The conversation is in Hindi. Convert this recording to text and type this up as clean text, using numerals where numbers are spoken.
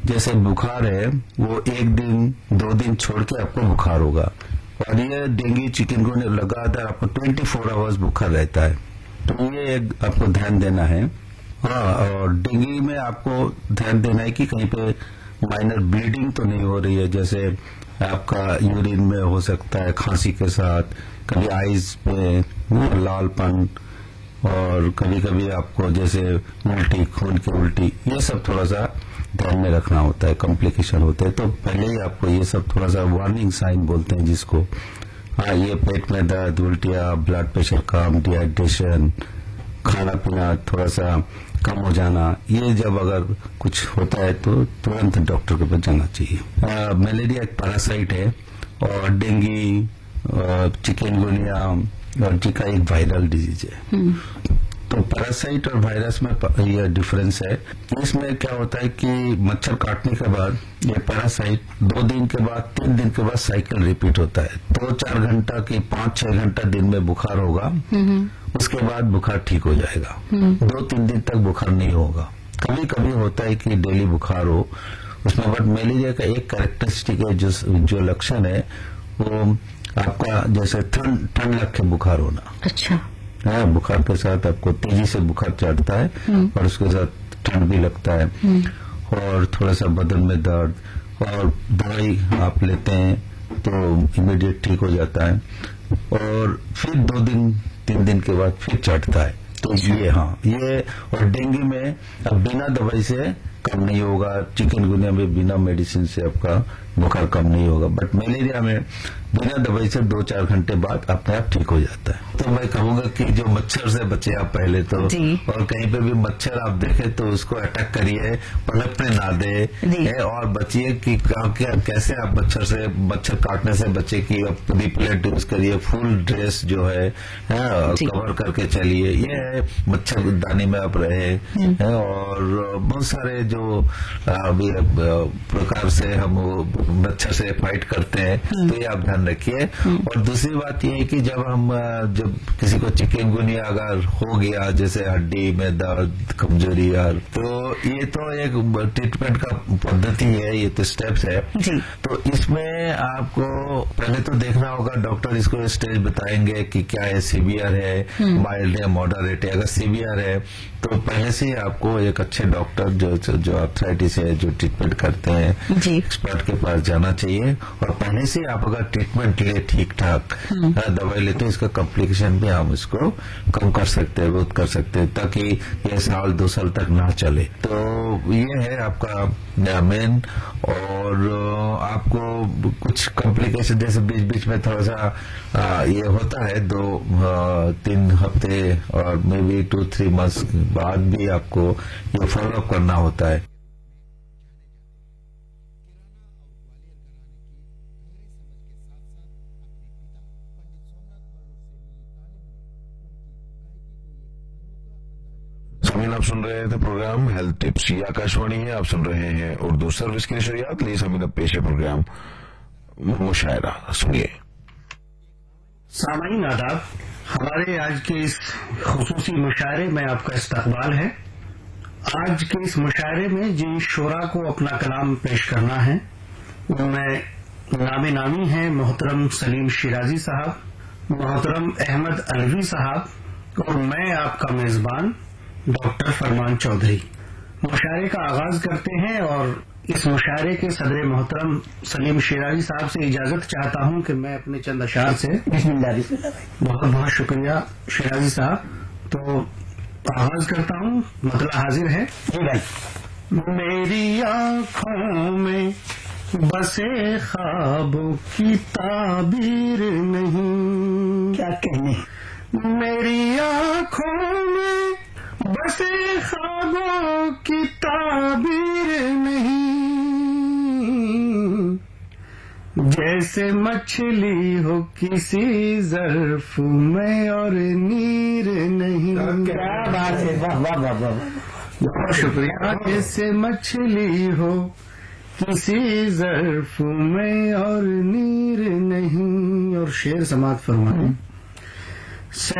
जैसे बुखार है वो 1 दिन 2 दिन छोड़ के आपको बुखार होगा, और ये डेंगू चिकनगुनिया लगातार आपको 24 आवर्स बुखार रहता है, तो ये आपको ध्यान देना है। हाँ, और डेंगू में आपको ध्यान देना है कि कहीं पे माइनर ब्लीडिंग तो नहीं हो रही है, जैसे आपका यूरिन में हो सकता है खांसी के साथ, कभी आईज पे लालपन, और कभी कभी आपको जैसे उल्टी, खून की उल्टी, ये सब थोड़ा सा ध्यान में रखना होता है, कॉम्प्लिकेशन होते हैं। तो पहले ही आपको ये सब थोड़ा सा वार्निंग साइन बोलते हैं जिसको, हाँ, ये पेट में दर्द, उल्टियाँ, ब्लड प्रेशर कम, डिहाइड्रेशन, खाना पीना थोड़ा सा कम हो जाना, ये जब अगर कुछ होता है तो तुरंत डॉक्टर के पास जाना चाहिए। मलेरिया एक पैरासाइट है, और डेंगू, चिकनगुनिया और जीका एक वायरल डिजीज है। तो पैरासाइट और वायरस में ये डिफरेंस है। इसमें क्या होता है कि मच्छर काटने के बाद ये पैरासाइट 2 दिन के बाद 3 दिन के बाद साइकिल रिपीट होता है। 2-4 घंटा की 5-6 घंटा दिन में बुखार होगा, उसके बाद बुखार ठीक हो जाएगा। 2-3 दिन तक बुखार नहीं होगा। कभी कभी होता है कि डेली बुखार हो उसमें, बट मलेरिया का एक कैरेक्टरिस्टिक है, जो लक्षण है वो आपका जैसे ठंड लग के बुखार होना। अच्छा। हाँ, बुखार के साथ आपको तेजी से बुखार चढ़ता है, और उसके साथ ठंड भी लगता है, और थोड़ा सा बदन में दर्द, और दवाई आप लेते हैं तो इमीडिएट ठीक हो जाता है, और फिर 2 दिन 3 दिन के बाद फिर चढ़ता है। तो ये, हाँ, ये, और डेंगू में अब बिना दवाई से कम नहीं होगा, चिकनगुनिया में बिना मेडिसिन से आपका बुखार कम नहीं होगा, बट मलेरिया में बिना दवाई से 2-4 घंटे बाद अपने आप ठीक हो जाता है। तो मैं कहूंगा कि जो मच्छर से बचे आप पहले तो, और कहीं पे भी मच्छर आप देखे तो उसको अटैक करिए, पनपने ना दे, और बचिए कि कैसे आप मच्छर काटने से बचे कि आप रिपेलेंट यूज करिए, फुल ड्रेस जो है कवर करके चलिए, ये है मच्छरदानी में आप रहे, और बहुत सारे जो प्रकार से हम मच्छर से फाइट करते हैं, तो ये आप ध्यान रखिए। और दूसरी बात ये है कि जब किसी को चिकनगुनिया अगर हो गया, जैसे हड्डी में दर्द, कमजोरी, तो ये तो एक ट्रीटमेंट का पद्धति है, ये तो स्टेप्स है। तो इसमें आपको पहले तो देखना होगा, डॉक्टर इसको स्टेज बताएंगे कि क्या है, सीवियर है, माइल्ड है, मॉडरेट है। अगर सीवियर है तो पहले से ही आपको एक अच्छे डॉक्टर जो आर्थराइटिस है, जो ट्रीटमेंट करते हैं, एक्सपर्ट के पास जाना चाहिए, और पहले से आप अगर ट्रीटमेंट ले ठीक ठाक दवाई लेते हैं, इसका कॉम्प्लिकेशन भी हम इसको कम कर सकते हैं, बहुत कर सकते हैं, ताकि ये 1-2 साल तक ना चले। तो ये है आपका मेन। और आपको कुछ कॉम्प्लिकेशन जैसे बीच बीच में थोड़ा सा ये होता है, 2-3 हफ्ते और मे बी 2-3 मंथ्स बाद भी आपको ये फॉलोअप करना होता है। आप सुन रहे थे प्रोग्राम हेल्थ टिप्स, ये आकाशवाणी है, आप सुन रहे हैं उर्दू सर्विस की नशरियात। ली समीन पेशे प्रोग्राम मुशायरा सुनिए। सामाईन आदाब, हमारे आज के इस खुसूसी मुशायरे में आपका इस्तकबाल है। आज के इस मुशायरे में जिन शोरा को अपना कलाम पेश करना है उनमें नामी हैं मोहतरम सलीम शिराजी साहब, मोहतरम अहमद अलवी साहब, और मैं आपका मेजबान डॉक्टर फरमान चौधरी। मुशायरे का आगाज करते हैं, और इस मुशायरे के सदर मोहतरम सलीम शिराजी साहब से इजाजत चाहता हूं कि मैं अपने चंद अशार से बहुत बहुत शुक्रिया शिराजी साहब। तो आगाज करता हूं, मतला हाजिर है। मेरी आंखों में बसे ख्वाबों की ताबीर नहीं, क्या कहने, मेरी आंखों में बसे ख्वाबों की ताबीर नहीं, जैसे मछली हो किसी ज़र्फ में और नीर नहीं। क्या बात है, वाह वाह वाह वाह, बहुत शुक्रिया। जैसे मछली हो किसी ज़र्फ में और नीर नहीं। और शेर समात फरमाएं।